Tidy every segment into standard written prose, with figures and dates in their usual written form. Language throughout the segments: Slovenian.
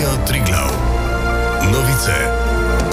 Radio Triglav. Novice.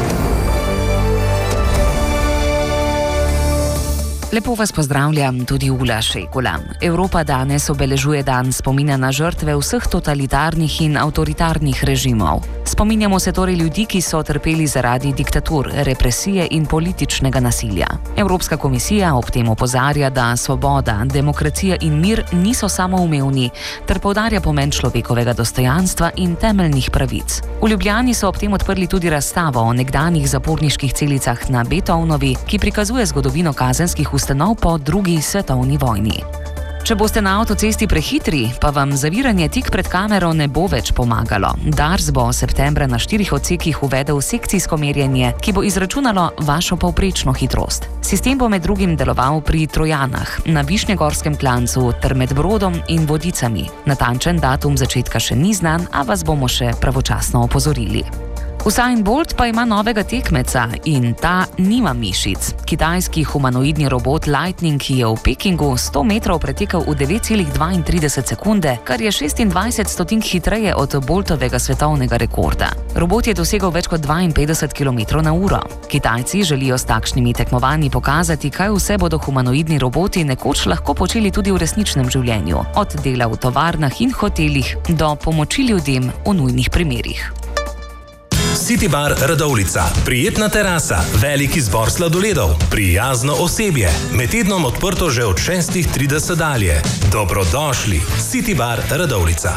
Lepo vas pozdravljam, tudi Ula Šekula. Evropa danes obeležuje dan spomina na žrtve vseh totalitarnih in avtoritarnih režimov. Spominjamo se torej ljudi, ki so trpeli zaradi diktatur, represije in političnega nasilja. Evropska komisija ob tem opozarja, da svoboda, demokracija in mir niso samoumevni, ter poudarja pomen človekovega dostojanstva in temeljnih pravic. V Ljubljani so ob tem odprli tudi razstavo o nekdanjih zaporniških celicah na Beethovnovi, ki prikazuje zgodovino kazenskih ustanov po drugi svetovni vojni. Če boste na avtocesti prehitri, pa vam zaviranje tik pred kamero ne bo več pomagalo. Dars bo septembra na 4 odsekih uvedel sekcijsko merjenje, ki bo izračunalo vašo povprečno hitrost. Sistem bo med drugim deloval pri Trojanah, na Višnjegorskem klancu ter med Brodom in Vodicami. Natančen datum začetka še ni znan, a vas bomo še pravočasno opozorili. Usain Bolt pa ima novega tekmeca in ta nima mišic. Kitajski humanoidni robot Lightning, ki je v Pekingu 100 metrov pretekel v 9,32 sekunde, kar je 26 stotink hitreje od Boltovega svetovnega rekorda. Robot je dosegel več kot 52 km/h. Kitajci želijo s takšnimi tekmovanji pokazati, kaj vse bodo humanoidni roboti nekoč lahko počeli tudi v resničnem življenju, od dela v tovarnah in hotelih do pomoči ljudem v nujnih primerih. City Bar Radovljica. Prijetna terasa, velik izbor sladoledov, prijazno osebje. Med tednom odprto že od 6:30 dalje. Dobrodošli, City Bar Radovljica.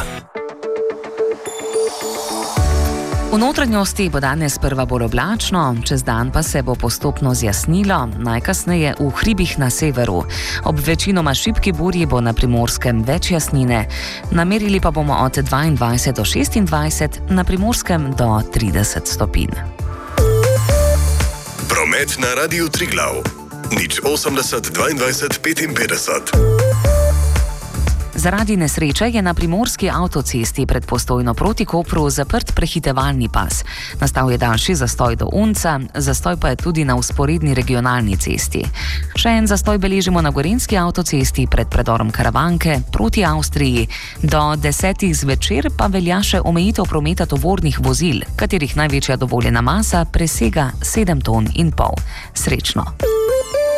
V notranjosti bo danes sprva bolj oblačno, čez dan pa se bo postopno zjasnilo, najkasneje v hribih na severu. Ob večinoma šibki burji bo na Primorskem več jasnine, namerili pa bomo od 22 do 26, na Primorskem do 30 stopinj. Promet na Radiu Triglav. 080 22 55. Zaradi nesreče je na primorski avtocesti pred Postojno proti Kopru zaprt prehitevalni pas. Nastal je daljši zastoj do Unca, zastoj pa je tudi na vzporedni regionalni cesti. Še en zastoj beležimo na gorenjski avtocesti pred predorom Karavanke proti Avstriji. Do 10 zvečer pa velja še omejitev prometa tovornih vozil, katerih največja dovoljena masa presega 7,5 ton. Srečno!